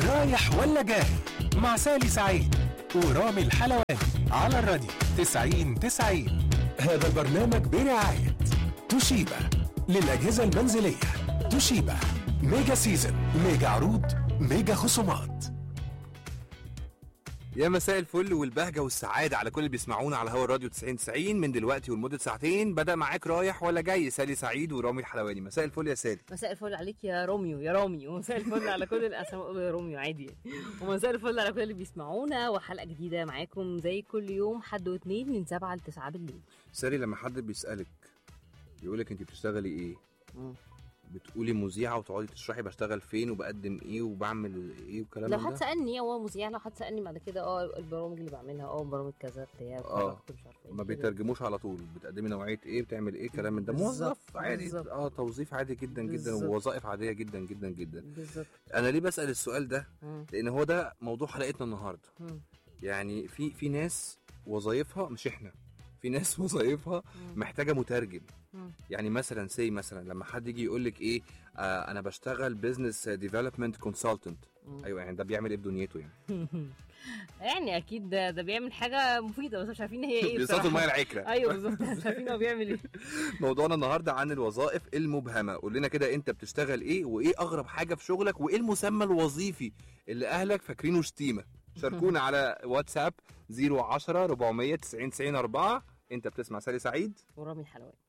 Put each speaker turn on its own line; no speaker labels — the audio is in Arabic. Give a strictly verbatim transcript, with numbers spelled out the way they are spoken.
رايح ولا جاي مع سالي سعيد ورامي الحلواني على الراديو تسعين تسعين. هذا البرنامج برعاية توشيبا للأجهزة المنزلية. توشيبا ميجا سيزن، ميجا عروض، ميجا خصومات.
يا مساء الفل والبهجة والسعادة على كل اللي بيسمعونا على هوا الراديو تسعين تسعين من دلوقتي ولمدة ساعتين. بدأ معاك رايح ولا جاي سالي سعيد ورامي الحلواني. مساء الفل يا سالي.
مساء الفل عليك يا روميو يا رامي، ومساء الفل على كل الاسماء يا روميو عادي، ومساء الفل على كل اللي بيسمعونا، وحلقة جديدة معاكم زي كل يوم حد واثنين من سبعة لتسعة بالليل.
سالي، لما حد بيسألك يقولك انت بتشتغلي ايه؟ مم. بتقولي مذيعه وتقعدي تشرحي بشتغل فين وبقدم ايه وبعمل ايه والكلام ده؟
لو حد سالني هو مذيع، لو حد سالني بعد كده اه البرامج اللي بعملها اه برامج كذا بتاع
اه مش عارفه ايه، ما بيترجموش على طول. بتقدمي نوعيه ايه، بتعمل ايه، الكلام من ده. موظف عادي بالزبط. اه توظيف عادي جدا جدا، ووظائف عاديه جدا جدا جدا بالظبط. انا ليه بسال السؤال ده؟ مم. لان هو ده موضوع حلقتنا النهارده. مم. يعني في في ناس وظائفها، مش احنا، في ناس وظائفها محتاجه مترجم. مم. يعني مثلا سي مثلا لما حد يجي يقول لك ايه، آه انا بشتغل بزنس ديفلوبمنت كونسلتنت. ايوه، يعني ده بيعمل ايه بدنيته يعني؟
يعني اكيد ده, ده بيعمل حاجه مفيده، بس مش عارفين هي ايه.
بيصطاد الميه العكره.
ايوه بالظبط، مش عارفين هو بيعمل ايه.
موضوعنا النهارده عن الوظائف المبهمه. قول لنا كده انت بتشتغل ايه، وايه اغرب حاجه في شغلك، وايه المسمى الوظيفي اللي اهلك فاكرينه شتيمه. شاركونا على واتساب صفر عشرة أربعمية تسعين تسعين أربعة. انت بتسمع سالي سعيد
ورامي الحلواني.